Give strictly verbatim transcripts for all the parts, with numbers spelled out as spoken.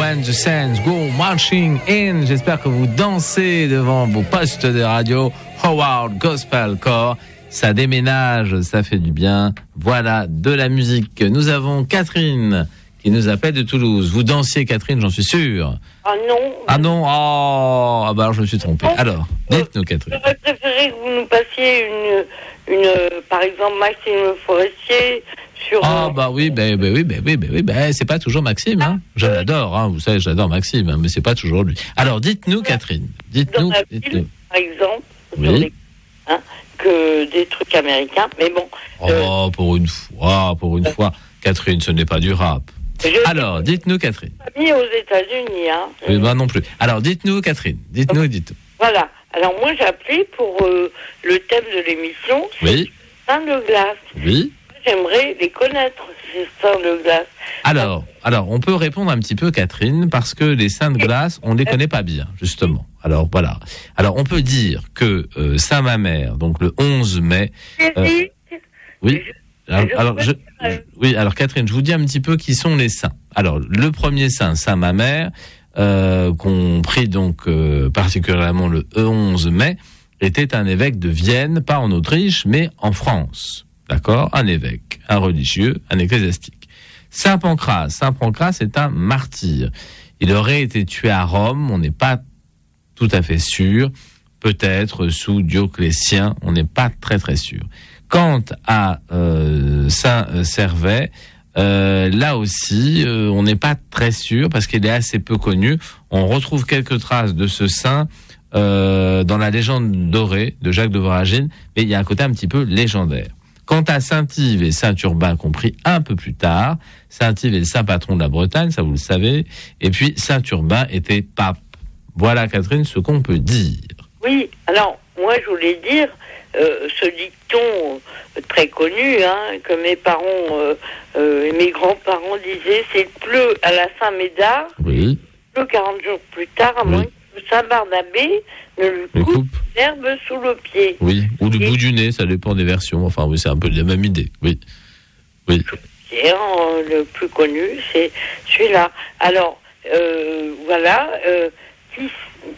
When the Saints Go Marching In. J'espère que vous dansez devant vos postes de radio. Howard Gospel Choir. Ça déménage, ça fait du bien. Voilà, de la musique. Nous avons Catherine qui nous appelle de Toulouse. Vous dansiez, Catherine, j'en suis sûr. Ah non. Ah non, oh, ah bah alors je me suis trompé. Alors, dites-nous, Catherine. J'aurais préféré que vous nous passiez une, une euh, par exemple, Maxime Le Forestier sur... Ah bah oui, bah, bah oui, bah oui, bah oui, bah c'est pas toujours Maxime, hein. Je l'adore, hein. Vous savez, j'adore Maxime, hein, mais c'est pas toujours lui. Alors, dites-nous, Catherine. Dites-nous. Dans la dites-nous. ville, par exemple, oui. sur les, hein, que des trucs américains, mais bon. Oh, euh, pour une fois, pour une fois, Catherine, ce n'est pas du rap. Je Alors, dites-nous, Catherine. Mis aux États-Unis, hein. Oui, bah non plus. Alors, dites-nous, Catherine. Dites-nous, dites-nous. Voilà. Alors moi, j'ai appelé pour euh, le thème de l'émission. Oui. Seins de glace. Oui. J'aimerais les connaître, ces seins de glace. Alors, alors, on peut répondre un petit peu, Catherine, parce que les seins de glace, on ne les connaît pas bien, justement. Alors, voilà. Alors, on peut dire que euh, Saint-Mamère, donc le onze mai... Euh, oui. Alors, alors, je, oui, alors Catherine, je vous dis un petit peu qui sont les saints. Alors, le premier saint, Saint Mamère, euh, qu'on prie donc euh, particulièrement le onze mai, était un évêque de Vienne, pas en Autriche, mais en France. D'accord ? Un évêque, un religieux, un ecclésiastique. Saint Pancrace, Saint Pancrace est un martyr. Il aurait été tué à Rome, on n'est pas tout à fait sûr. Peut-être sous Dioclétien, on n'est pas très très sûr. Quant à euh, Saint Servais, euh, là aussi, euh, on n'est pas très sûr parce qu'il est assez peu connu. On retrouve quelques traces de ce saint euh, dans la légende dorée de Jacques de Voragine, mais il y a un côté un petit peu légendaire. Quant à Saint-Yves et Saint-Urbain, compris un peu plus tard, Saint-Yves est le saint patron de la Bretagne, ça vous le savez, et puis Saint-Urbain était pape. Voilà, Catherine, ce qu'on peut dire. Oui, alors, moi, je voulais dire... Euh, ce dicton euh, très connu, hein, que mes parents euh, euh, et mes grands-parents disaient, c'est pleut à la Saint-Médard, oui. Pleut quarante jours plus tard, à oui. moins que Saint-Barnabé ne lui coupe, coupe l'herbe sous le pied. Oui, ou le et bout du nez, ça dépend des versions. Enfin, oui, c'est un peu la même idée. Oui, oui. Et, euh, le plus connu, c'est celui-là. Alors, euh, voilà. Euh, qui,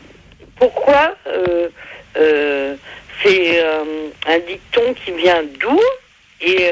pourquoi euh, euh, c'est euh, un dicton qui vient d'où et,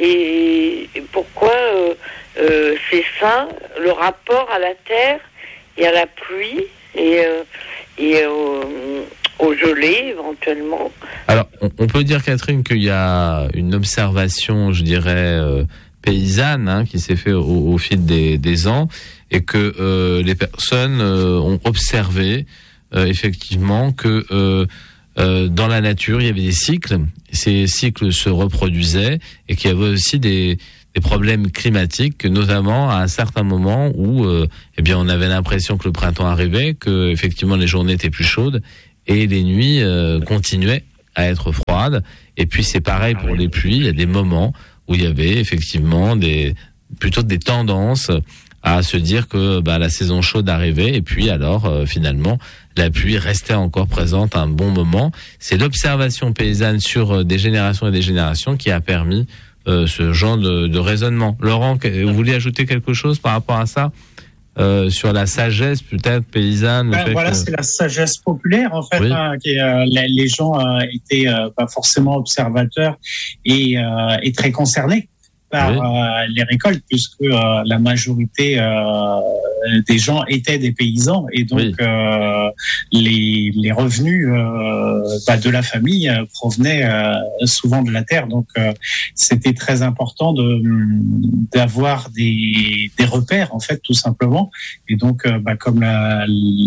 et, et pourquoi euh, euh, c'est ça, le rapport à la terre et à la pluie et, euh, et euh, au gelé éventuellement. Alors, on, on peut dire, Catherine, qu'il y a une observation, je dirais, euh, paysanne hein, qui s'est fait au, au fil des, des ans et que euh, les personnes euh, ont observé euh, effectivement que euh, Euh, dans la nature, il y avait des cycles, ces cycles se reproduisaient et qu'il y avait aussi des, des problèmes climatiques, notamment à un certain moment où euh, eh bien, on avait l'impression que le printemps arrivait, que effectivement les journées étaient plus chaudes et les nuits euh, continuaient à être froides. Et puis c'est pareil pour les pluies, il y a des moments où il y avait effectivement des, plutôt des tendances à se dire que bah, la saison chaude arrivait et puis alors euh, finalement la pluie restait encore présente un bon moment. C'est l'observation paysanne sur euh, des générations et des générations qui a permis euh, ce genre de, de raisonnement. Laurent, vous voulez ajouter quelque chose par rapport à ça euh, sur la sagesse peut-être paysanne? Ben, voilà, que... c'est la sagesse populaire en fait. Oui. Hein, qui, euh, les gens euh, étaient euh, pas forcément observateurs et, euh, et très concernés par oui. euh, les récoltes, puisque euh, la majorité euh, des gens étaient des paysans et donc oui. euh, les, les revenus euh, bah, de la famille euh, provenaient euh, souvent de la terre. Donc euh, c'était très important de d'avoir des, des repères en fait, tout simplement. Et donc euh, bah, comme la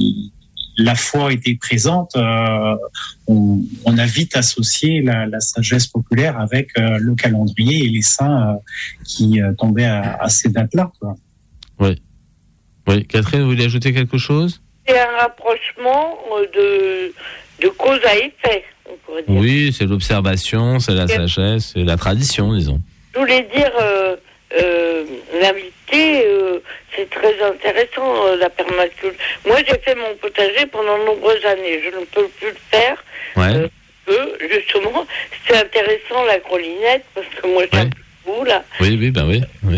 la foi était présente, euh, on, on a vite associé la, la sagesse populaire avec euh, le calendrier et les saints euh, qui euh, tombaient à, à ces dates-là, quoi. Oui. Oui. Catherine, vous voulez ajouter quelque chose? C'est un rapprochement de, de cause à effet, on pourrait dire. Oui, c'est l'observation, c'est la sagesse, c'est la tradition, disons. Je voulais dire, euh, euh, l'invité... Euh, c'est très intéressant, euh, la permaculture. Moi, j'ai fait mon potager pendant de nombreuses années. Je ne peux plus le faire. Ouais. Euh, que, justement, c'est intéressant, la grelinette, parce que moi, j'ai ouais. un peu de bout, là. Oui, oui, ben oui. oui.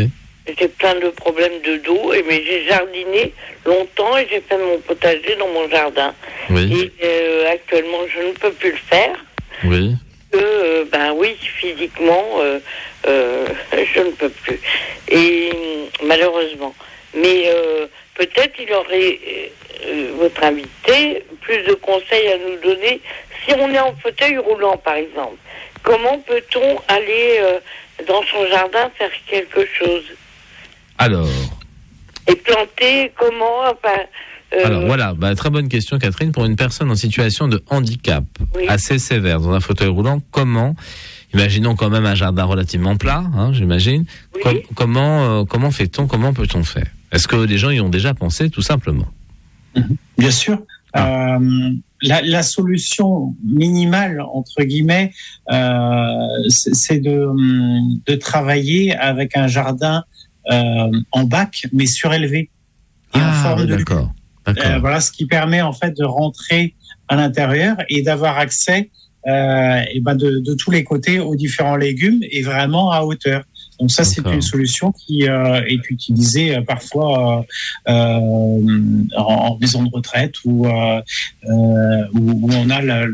j'ai plein de problèmes de dos, et, mais j'ai jardiné longtemps et j'ai fait mon potager dans mon jardin. Oui. Et euh, actuellement, je ne peux plus le faire. Oui. Que, euh, ben oui, physiquement, euh, euh, je ne peux plus. Et malheureusement. Mais euh, peut-être il aurait, euh, votre invité, plus de conseils à nous donner. Si on est en fauteuil roulant, par exemple, comment peut-on aller euh, dans son jardin faire quelque chose? Alors. Et planter comment? Enfin, euh, Alors voilà, bah, très bonne question, Catherine. Pour une personne en situation de handicap oui. assez sévère dans un fauteuil roulant, comment, imaginons quand même un jardin relativement plat, hein, j'imagine, oui. com- comment, euh, comment fait-on, comment peut-on faire? Est-ce que les gens y ont déjà pensé, tout simplement? Bien sûr. Ah. Euh, la, la solution minimale, entre guillemets, euh, c'est, c'est de, de travailler avec un jardin euh, en bac, mais surélevé. Et ah, en forme oui, de d'accord. d'accord. Euh, voilà, ce qui permet en fait de rentrer à l'intérieur et d'avoir accès euh, et ben de, de tous les côtés aux différents légumes et vraiment à hauteur. Donc ça, d'accord. C'est une solution qui euh, est utilisée euh, parfois euh, euh, en, en maison de retraite ou euh, euh, où, où on a la,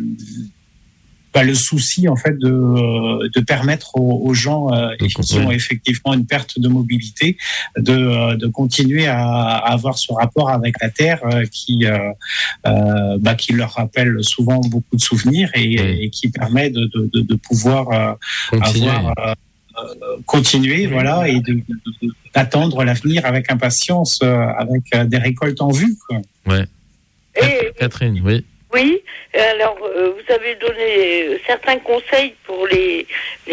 bah, le souci en fait de, de permettre aux, aux gens euh, qui ont effectivement une perte de mobilité de, de continuer à, à avoir ce rapport avec la terre euh, qui, euh, euh, bah, qui leur rappelle souvent beaucoup de souvenirs et, oui. et qui permet de, de, de, de pouvoir euh, avoir euh, continuer, voilà, et de, de, de, d'attendre l'avenir avec impatience, euh, avec euh, des récoltes en vue, quoi. Ouais. Et, Catherine, oui. Oui. Alors, euh, vous avez donné certains conseils pour les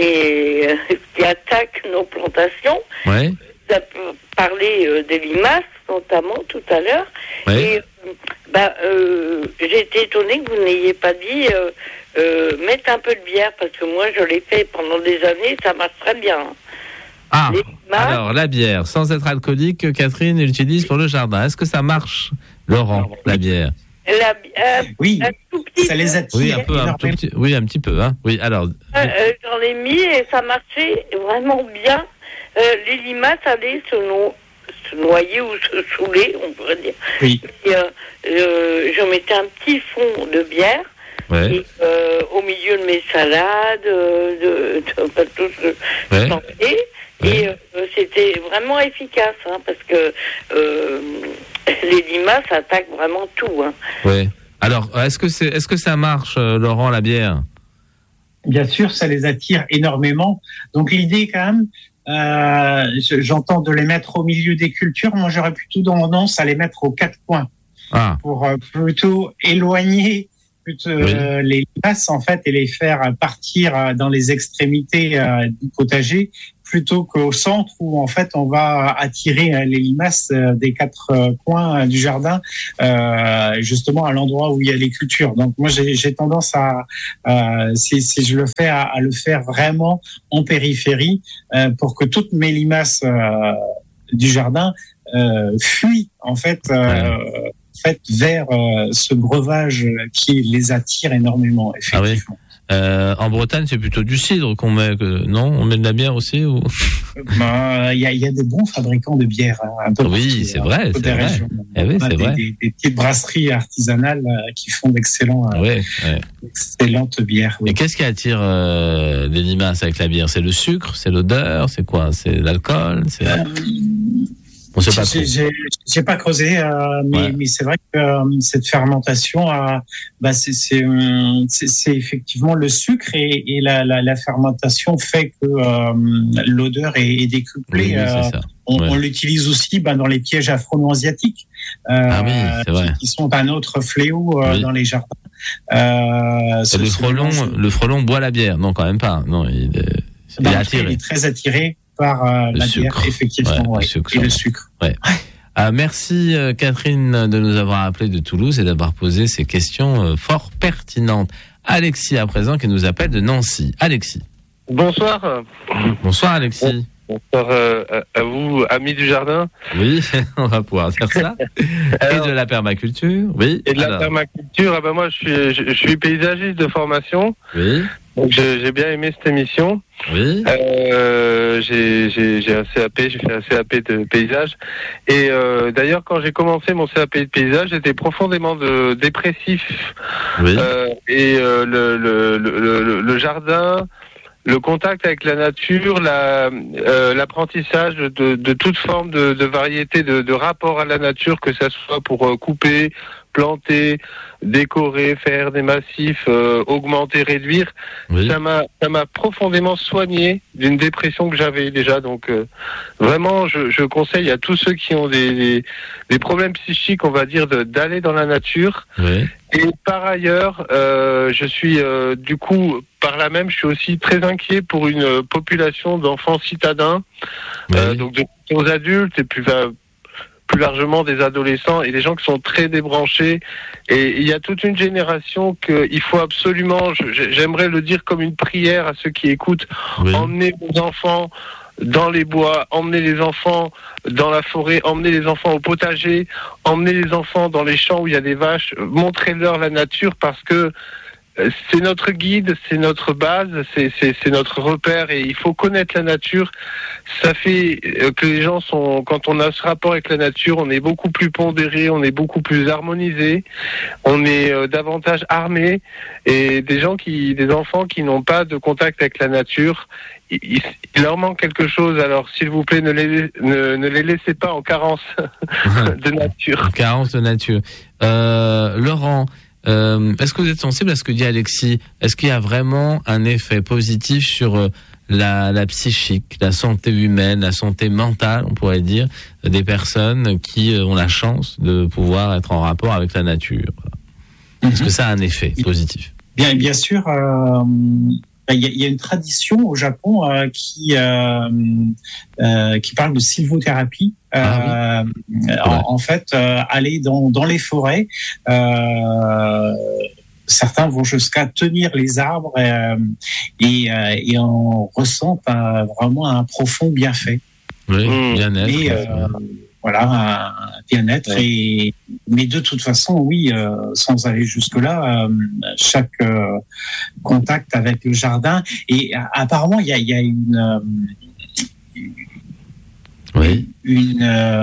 les euh, qui attaquent nos plantations. Ouais. Vous avez parlé euh, des limaces, notamment tout à l'heure. Ouais. Et bah, euh, j'ai été étonnée que vous n'ayez pas dit. Euh, Euh, mettre un peu de bière, parce que moi je l'ai fait pendant des années, ça marche très bien. Ah, alors la bière, sans être alcoolique, Catherine l'utilise pour le jardin. Est-ce que ça marche, Laurent, la bière? La, euh, Oui, ça les attire. Oui, un peu, un tout petit, oui, un petit peu. Hein. Oui, alors. Euh, euh, j'en ai mis et ça marchait vraiment bien. Euh, les limaces allaient se, no- se noyer ou se saouler, on pourrait dire. Oui. Et, euh, euh, je mettais un petit fond de bière. Ouais. Et, euh, au milieu de mes salades, de, de, de, de tout ce que j'en fais. Et euh, c'était vraiment efficace, hein, parce que euh, les limaces attaquent vraiment tout. Hein. Oui. Alors, est-ce que, c'est, est-ce que ça marche, euh, Laurent, la bière? Bien sûr, ça les attire énormément. Donc l'idée, quand même, euh, j'entends de les mettre au milieu des cultures. Moi, j'aurais plutôt tendance à les mettre aux quatre coins. Ah. Pour euh, plutôt éloigner Euh, oui. les limaces en fait et les faire partir euh, dans les extrémités euh, du potager plutôt qu'au centre où en fait on va attirer euh, les limaces euh, des quatre euh, coins euh, du jardin euh, justement à l'endroit où il y a les cultures. Donc moi j'ai, j'ai tendance à euh, si, si je le fais à, à le faire vraiment en périphérie euh, pour que toutes mes limaces euh, du jardin euh, fuient en fait euh, ouais. fait vers euh, ce breuvage qui les attire énormément, effectivement. Ah oui. euh, en Bretagne, c'est plutôt du cidre qu'on met, que, non? On met de la bière aussi ou... Ben, y a, y a des bons fabricants de bière. Hein, un peu oui, partout, c'est vrai, c'est vrai. Eh oui, c'est des, vrai. Des, des petites brasseries artisanales euh, qui font d'excellents, euh, ouais, ouais. excellentes bières. Oui. Et qu'est-ce qui attire euh, les limaces avec la bière? C'est le sucre, c'est l'odeur, c'est quoi? C'est l'alcool, c'est... Euh... On sait pas j'ai, j'ai, j'ai pas creusé, euh, mais, ouais. mais c'est vrai que euh, cette fermentation, euh, bah c'est, c'est, c'est, c'est effectivement le sucre et, et la, la, la fermentation fait que euh, l'odeur est, est décuplée. Oui, oui, euh, c'est ça. On, ouais. on l'utilise aussi bah, dans les pièges afro-asiatiques, euh, ah oui, c'est vrai. Qui, qui sont un autre fléau euh, oui. dans les jardins. Euh, le frelon, le frelon boit la bière, non quand même pas. Non, il est, il bah, est attiré. Il est très attiré par euh, la sucre. bière, effectivement, ouais, ouais. le sucre, et le sucre. Ouais. Euh, merci euh, Catherine de nous avoir appelé de Toulouse et d'avoir posé ces questions euh, fort pertinentes. Alexis à présent qui nous appelle de Nancy. Alexis. Bonsoir. Bonsoir Alexis. Bonsoir euh, à, à vous, amis du jardin. Oui, on va pouvoir faire ça. Alors, et de la permaculture, oui. Et de alors. la permaculture, ah ben moi je suis, je, je suis paysagiste de formation. Oui. Donc j'ai, j'ai bien aimé cette émission. Oui. Euh, j'ai, j'ai, j'ai un C A P, j'ai fait un C A P de paysage. Et euh, d'ailleurs, quand j'ai commencé mon C A P de paysage, j'étais profondément de, dépressif. Oui. Euh, et euh, le, le, le, le, le jardin, le contact avec la nature, la, euh, l'apprentissage de, de toute forme de, de variété, de, de rapport à la nature, que ça soit pour euh, couper, planter, décorer, faire des massifs, euh, augmenter, réduire, oui. ça m'a ça m'a profondément soigné d'une dépression que j'avais déjà. Donc euh, vraiment, je, je conseille à tous ceux qui ont des, des, des problèmes psychiques, on va dire, de, d'aller dans la nature. Oui. Et par ailleurs, euh, je suis euh, du coup, par là même, je suis aussi très inquiet pour une population d'enfants citadins, oui. euh, donc de aux adultes et puis euh, plus largement des adolescents et des gens qui sont très débranchés. Et il y a toute une génération qu'il faut absolument, j'aimerais le dire comme une prière à ceux qui écoutent, oui. emmener vos enfants dans les bois, emmener les enfants dans la forêt, emmener les enfants au potager, emmener les enfants dans les champs où il y a des vaches, montrez-leur la nature parce que c'est notre guide, c'est notre base, c'est, c'est, c'est notre repère et il faut connaître la nature. Ça fait que les gens sont, quand on a ce rapport avec la nature, on est beaucoup plus pondéré, on est beaucoup plus harmonisé, on est euh, davantage armé et des gens qui, des enfants qui n'ont pas de contact avec la nature, il, il, il leur manque quelque chose. Alors s'il vous plaît, ne les, ne, ne les laissez pas en carence de nature. En carence de nature. Euh, Laurent. Euh, est-ce que vous êtes sensible à ce que dit Alexis ? Est-ce qu'il y a vraiment un effet positif sur euh, la, la psychique, la santé humaine, la santé mentale, on pourrait dire, des personnes qui euh, ont la chance de pouvoir être en rapport avec la nature ? Voilà. Mm-hmm. Est-ce que ça a un effet positif ? Bien, bien sûr. Euh... Il y, a, il y a une tradition au Japon euh, qui euh, euh, qui parle de sylvothérapie. Ah, oui. euh, en, en fait, euh, aller dans dans les forêts. Euh, certains vont jusqu'à tenir les arbres euh, et euh, et en ressentent un, vraiment un profond bienfait. Oui, bien-être. Et, euh, voilà, un bien-être. Et mais de toute façon, oui, euh, sans aller jusque-là, euh, chaque euh, contact avec le jardin. Et euh, apparemment, il y a, il y a une, euh, oui. une, euh,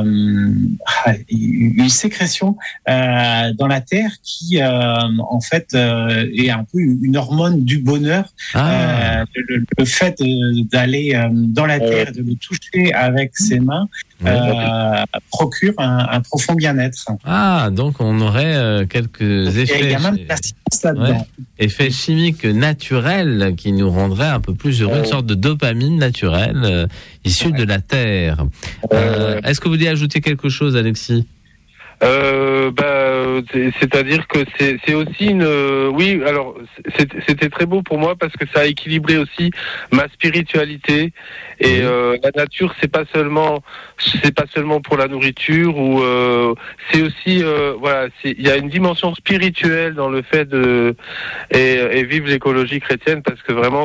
une sécrétion euh, dans la terre qui, euh, en fait, euh, est un peu une hormone du bonheur. Ah. Euh, le, le fait de, d'aller euh, dans la terre, de le toucher avec ses mains, euh, procure un, un profond bien-être. Ah, donc on aurait euh, quelques effets. Il y a même de la science là-dedans. Ouais. Effets chimiques naturels qui nous rendraient un peu plus heureux, une sorte de dopamine naturelle euh, issue ouais. de la terre. Euh, est-ce que vous voulez ajouter quelque chose, Alexis ? Euh, bah, c'est, c'est-à-dire que c'est, c'est aussi une, euh, oui, alors c'était, c'était très beau pour moi parce que ça a équilibré aussi ma spiritualité et euh, la nature c'est pas seulement, c'est pas seulement pour la nourriture ou euh, c'est aussi, euh, voilà, c'est, il y a une dimension spirituelle dans le fait de et, et vivre l'écologie chrétienne parce que vraiment